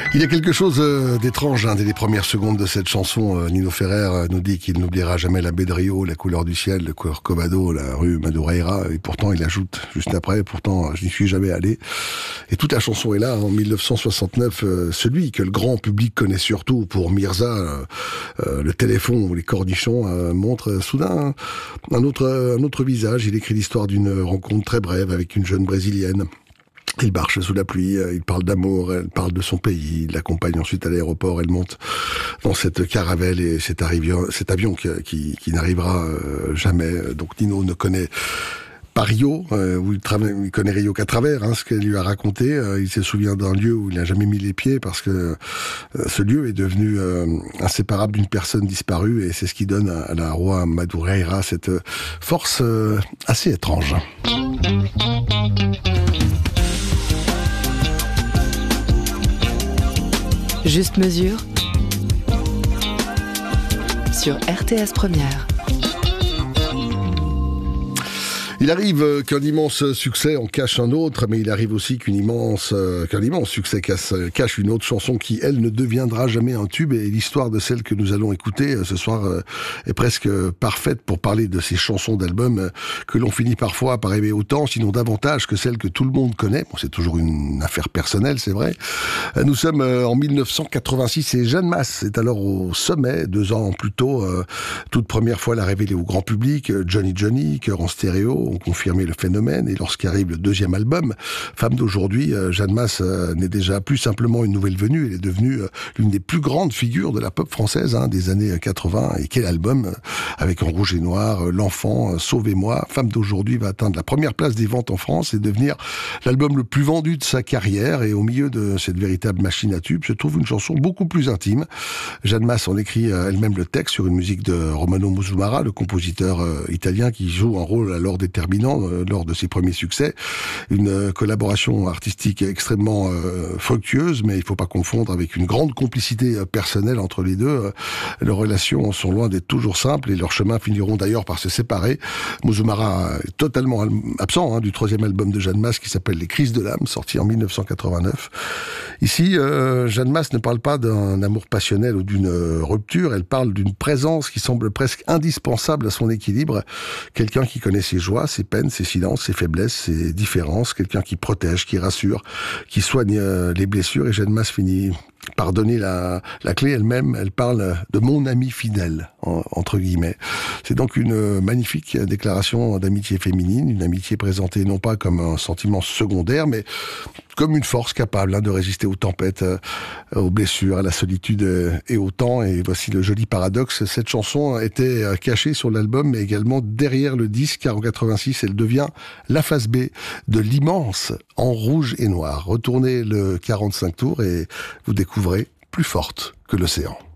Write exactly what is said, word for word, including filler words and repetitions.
Il y a quelque chose euh, d'étrange hein, dès les premières secondes de cette chanson. Euh, Nino Ferrer euh, nous dit qu'il n'oubliera jamais la baie de Rio, la couleur du ciel, le Corcovado, la rue Madureira. Et pourtant, il ajoute juste après, pourtant, je n'y suis jamais allé. Et toute la chanson est là. En mille neuf cent soixante-neuf, euh, celui que le grand public connaît surtout pour Mirza, euh, euh, le téléphone ou les cornichons, euh, montre euh, soudain un autre, un autre visage. Il écrit l'histoire d'une rencontre très brève avec une jeune brésilienne. Il marche sous la pluie, il parle d'amour, elle parle de son pays, il l'accompagne ensuite à l'aéroport, elle monte dans cette caravelle et cet, avion, cet avion qui, qui, qui n'arrivera euh, jamais. Donc Nino ne connaît pas Rio, euh, où il, tra- il connaît Rio qu'à travers, hein, ce qu'elle lui a raconté. Euh, il se souvient d'un lieu où il n'a jamais mis les pieds parce que euh, ce lieu est devenu euh, inséparable d'une personne disparue et c'est ce qui donne à, à la roi Madureira cette force euh, assez étrange. Juste mesure sur R T S Première. Il arrive qu'un immense succès en cache un autre, mais il arrive aussi qu'une immense, euh, qu'un immense succès cache, cache une autre chanson qui, elle, ne deviendra jamais un tube. Et l'histoire de celle que nous allons écouter euh, ce soir euh, est presque parfaite pour parler de ces chansons d'albums euh, que l'on finit parfois par aimer autant, sinon davantage que celles que tout le monde connaît. Bon, c'est toujours une affaire personnelle, c'est vrai. Euh, nous sommes euh, en mille neuf cent quatre-vingt-six et Jeanne Masse est alors au sommet. Deux ans plus tôt, euh, toute première fois la révélée au grand public. Johnny Johnny, chœur en stéréo, ont confirmé le phénomène et lorsqu'arrive le deuxième album, Femme d'aujourd'hui, Jeanne Masse euh, n'est déjà plus simplement une nouvelle venue, elle est devenue euh, l'une des plus grandes figures de la pop française hein, des années quatre-vingts. Et quel album euh, avec En rouge et noir, euh, L'enfant, euh, Sauvez-moi. Femme d'aujourd'hui va atteindre la première place des ventes en France et devenir l'album le plus vendu de sa carrière. Et au milieu de cette véritable machine à tubes se trouve une chanson beaucoup plus intime. Jeanne Masse en écrit euh, elle-même le texte sur une musique de Romano Musumara, le compositeur euh, italien qui joue un rôle alors déterminant lors de ses premiers succès. Une collaboration artistique extrêmement euh, fructueuse, mais il ne faut pas confondre avec une grande complicité euh, personnelle entre les deux. Leurs relations sont loin d'être toujours simples et leurs chemins finiront d'ailleurs par se séparer. Musumara est totalement absent hein, du troisième album de Jeanne Masse qui s'appelle Les Crises de l'âme, sorti en mille neuf cent quatre-vingt-neuf. Ici, euh, Jeanne Masse ne parle pas d'un amour passionnel ou d'une euh, rupture, elle parle d'une présence qui semble presque indispensable à son équilibre. Quelqu'un qui connaît ses joies, ses peines, ses silences, ses faiblesses, ses différences, quelqu'un qui protège, qui rassure, qui soigne euh, les blessures. Et Jeanne Masse finit par donner la, la clé elle-même. Elle parle de mon ami fidèle, en, entre guillemets. C'est donc une magnifique déclaration d'amitié féminine, une amitié présentée non pas comme un sentiment secondaire, mais comme une force capable hein, de résister aux tempêtes, euh, aux blessures, à la solitude euh, et au temps. Et voici le joli paradoxe. Cette chanson était euh, cachée sur l'album, mais également derrière le disque, car en quatre-vingt-six, elle devient la face B de l'immense En rouge et noir. Retournez le quarante-cinq tours et vous découvrez plus forte que l'océan.